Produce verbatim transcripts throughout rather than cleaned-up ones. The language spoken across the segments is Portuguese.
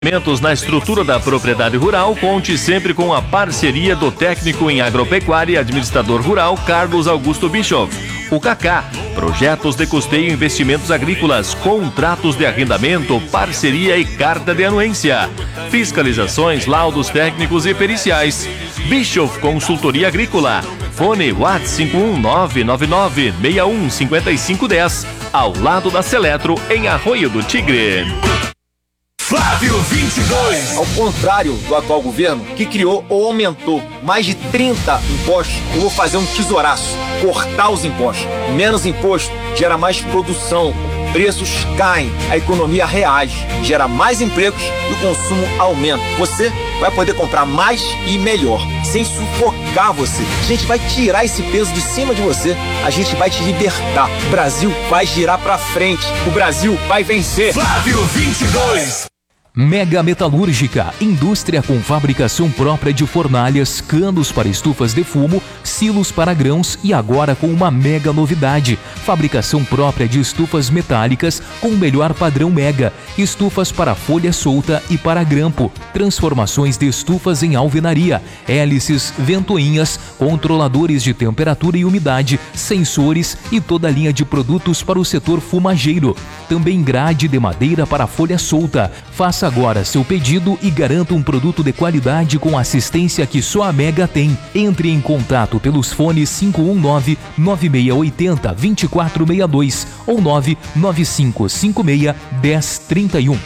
Na estrutura da propriedade rural, conte sempre com a parceria do técnico em agropecuária e administrador rural Carlos Augusto Bischoff. O Cacá, projetos de custeio e investimentos agrícolas, contratos de arrendamento, parceria e carta de anuência. Fiscalizações, laudos técnicos e periciais. Bischoff Consultoria Agrícola. Fone WhatsApp cinco um nove nove nove seis um cinco cinco um zero, ao lado da Seletro, em Arroio do Tigre. Flávio vinte e dois. Ao contrário do atual governo, que criou ou aumentou mais de trinta impostos, eu vou fazer um tesouraço, cortar os impostos. Menos imposto gera mais produção, preços caem, a economia reage, gera mais empregos e o consumo aumenta. Você vai poder comprar mais e melhor, sem sufocar você. A gente vai tirar esse peso de cima de você, a gente vai te libertar. O Brasil vai girar pra frente, o Brasil vai vencer. Flávio vinte e dois. Mega Metalúrgica, indústria com fabricação própria de fornalhas, canos para estufas de fumo, silos para grãos e agora com uma mega novidade, fabricação própria de estufas metálicas com o melhor padrão Mega, estufas para folha solta e para grampo, transformações de estufas em alvenaria, hélices, ventoinhas, controladores de temperatura e umidade, sensores e toda a linha de produtos para o setor fumageiro. Também grade de madeira para folha solta. Faça agora seu pedido e garanta um produto de qualidade com assistência que só a Mega tem. Entre em contato pelos fones cinco um nove nove seis oito zero dois quatro seis dois ou nove nove cinco cinco seis um zero três um.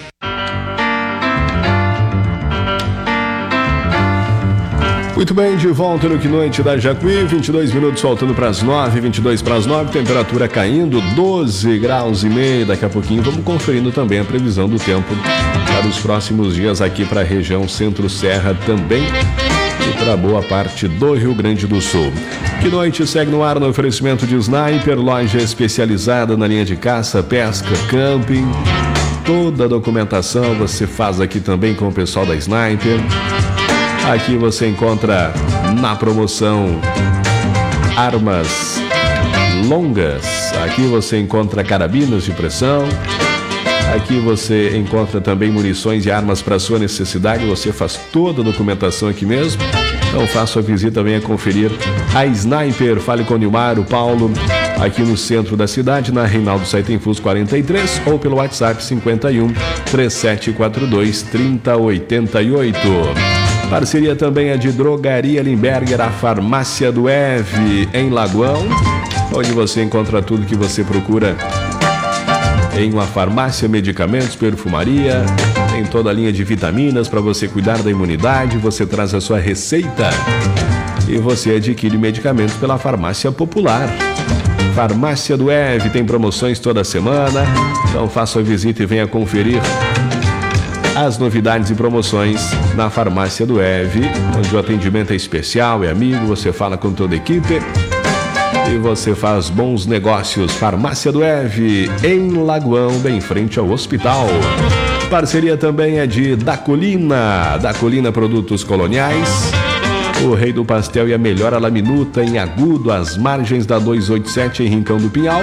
Muito bem, de volta no Que Noite da Jacuí, vinte e dois minutos faltando para as nove, vinte e dois para as nove, temperatura caindo, doze graus e meio. Daqui a pouquinho vamos conferindo também a previsão do tempo para os próximos dias aqui para a região Centro-Serra também e para boa parte do Rio Grande do Sul. Que Noite segue no ar no oferecimento de Sniper, loja especializada na linha de caça, pesca, camping. Toda a documentação você faz aqui também com o pessoal da Sniper. Aqui você encontra na promoção armas longas. Aqui você encontra carabinas de pressão. Aqui você encontra também munições e armas para sua necessidade. Você faz toda a documentação aqui mesmo. Então faça a visita, venha conferir a Sniper. Fale com o Nilmar, o Paulo, aqui no centro da cidade, na Reinaldo Saitenfus quarenta e três ou pelo WhatsApp cinquenta e um, três sete quatro dois, trinta oitenta e oito. Parceria também é de Drogaria Limberger, a farmácia do Eve, em Lagoão, onde você encontra tudo que você procura em uma farmácia, medicamentos, perfumaria, tem toda a linha de vitaminas para você cuidar da imunidade. Você traz a sua receita e você adquire medicamentos pela farmácia popular. Farmácia do Eve tem promoções toda semana, então faça a visita e venha conferir as novidades e promoções na Farmácia do Eve, onde o atendimento é especial, é amigo, você fala com toda a equipe e você faz bons negócios. Farmácia do Eve, em Lagoão, bem em frente ao hospital. Parceria também é de Da Colina, Da Colina Produtos Coloniais, o rei do pastel e a melhor a laminuta em Agudo, às margens da duzentos e oitenta e sete em Rincão do Pinhal.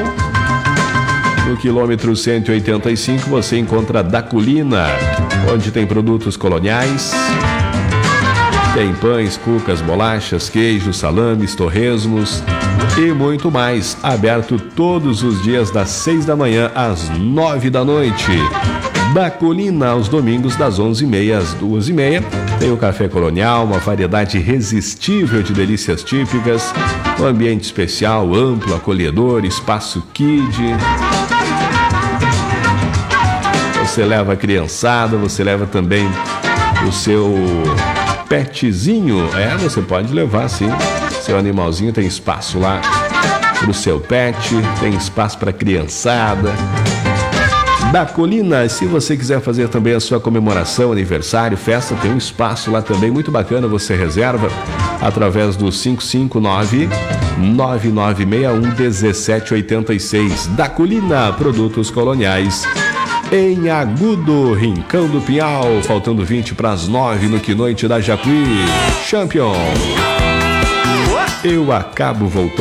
No quilômetro cento e oitenta e cinco você encontra Da Colina, onde tem produtos coloniais, tem pães, cucas, bolachas, queijos, salames, torresmos e muito mais. Aberto todos os dias das seis da manhã às nove da noite. Da Colina, aos domingos das onze e meia às duas e meia. Tem o café colonial, uma variedade irresistível de delícias típicas, um ambiente especial, amplo, acolhedor, espaço kids. Você leva a criançada, você leva também o seu petzinho. É, você pode levar sim. Seu animalzinho, tem espaço lá para o seu pet, tem espaço para a criançada. Da Colina, se você quiser fazer também a sua comemoração, aniversário, festa, tem um espaço lá também muito bacana. Você reserva através do cinco cinco nove, nove nove seis um, um sete oito seis. Da Colina, produtos coloniais em Agudo, Rincão do Pinhal, faltando vinte para as nove no Que Noite da Jacuí. Champion. Eu acabo voltando.